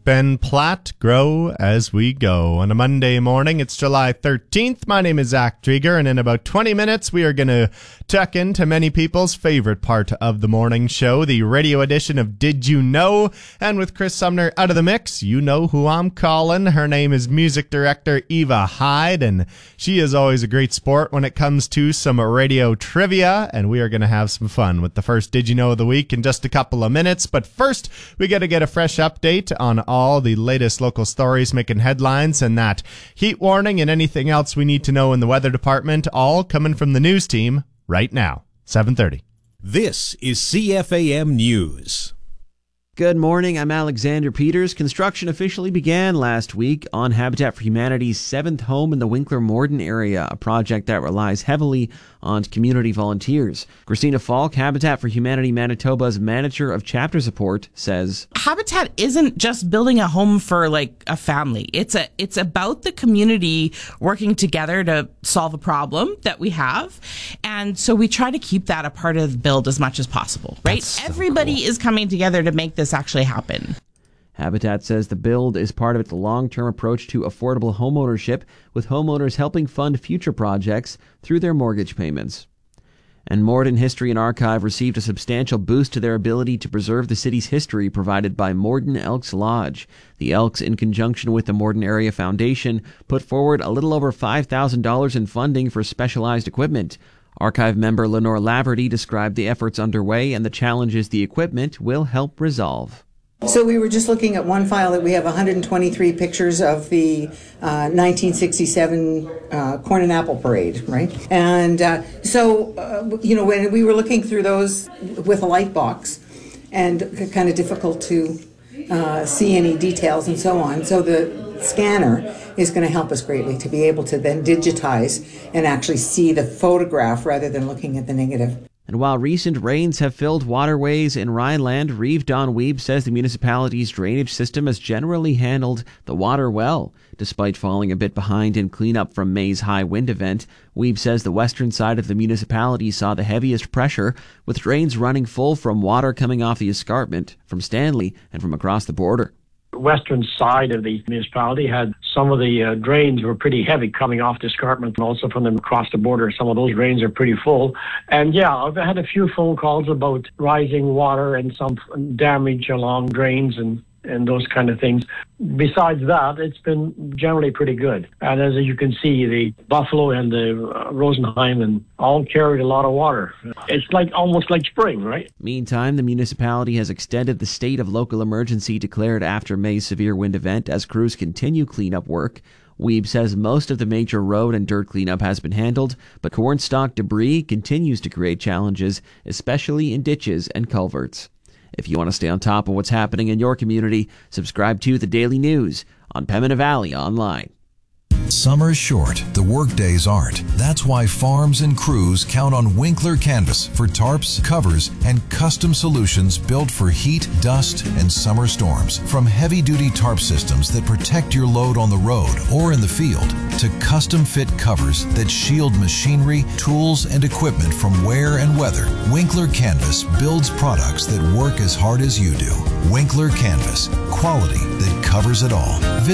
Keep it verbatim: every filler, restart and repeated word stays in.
Ben Platt, grow as we go. On a Monday morning, it's July thirteenth. My name is Zach Drieger, and in about twenty minutes, we are going to tuck into many people's favorite part of the morning show, the radio edition of Did You Know? And with Chris Sumner out of the mix, you know who I'm calling. Her name is music director Eva Hyde, and she is always a great sport when it comes to some radio trivia, and we are going to have some fun with the first Did You Know of the week in just a couple of minutes. But first, we got to get a fresh update on all the latest local stories making headlines, and that heat warning and anything else we need to know in the weather department, all coming from the news team right now. seven thirty. This is C F A M News. Good morning, I'm Alexander Peters. Construction officially began last week on Habitat for Humanity's seventh home in the Winkler-Morden area, a project that relies heavily on community volunteers. Christina Falk, Habitat for Humanity Manitoba's manager of chapter support, says Habitat isn't just building a home for like a family. It's a it's about the community working together to solve a problem that we have. And so we try to keep that a part of the build as much as possible, right? So Everybody cool. is coming together to make this actually happen. Habitat says the build is part of its long-term approach to affordable homeownership, with homeowners helping fund future projects through their mortgage payments. And Morden History and Archive received a substantial boost to their ability to preserve the city's history provided by Morden Elks Lodge. The Elks, in conjunction with the Morden Area Foundation, put forward a little over five thousand dollars in funding for specialized equipment. Archive member Lenore Laverty described the efforts underway and the challenges the equipment will help resolve. So we were just looking at one file that we have one hundred twenty-three pictures of the uh, nineteen sixty-seven uh, Corn and Apple Parade, right? And uh, so, uh, you know, when we were looking through those with a light box, and kind of difficult to uh, see any details and so on. So the scanner is going to help us greatly to be able to then digitize and actually see the photograph rather than looking at the negative. And while recent rains have filled waterways in Rhineland, Reeve Don Weeb says the municipality's drainage system has generally handled the water well. Despite falling a bit behind in cleanup from May's high wind event, Weeb says the western side of the municipality saw the heaviest pressure, with drains running full from water coming off the escarpment from Stanley and from across the border. Western side of the municipality had some of the uh, drains were pretty heavy coming off the escarpment, and also from them across the border. Some of those drains are pretty full. And yeah, I've had a few phone calls about rising water and some damage along drains and and those kind of things. Besides that, it's been generally pretty good. And as you can see, the Buffalo and the uh, Rosenheim and all carried a lot of water. It's like almost like spring, right? Meantime, the municipality has extended the state of local emergency declared after May's severe wind event as crews continue cleanup work. Weeb says most of the major road and dirt cleanup has been handled, but cornstalk debris continues to create challenges, especially in ditches and culverts. If you want to stay on top of what's happening in your community, subscribe to The Daily News on Pembina Valley Online. Summer's short, the work days aren't. That's why farms and crews count on Winkler Canvas for tarps, covers, and custom solutions built for heat, dust, and summer storms. From heavy-duty tarp systems that protect your load on the road or in the field, to custom-fit covers that shield machinery, tools, and equipment from wear and weather, Winkler Canvas builds products that work as hard as you do. Winkler Canvas, quality that covers it all.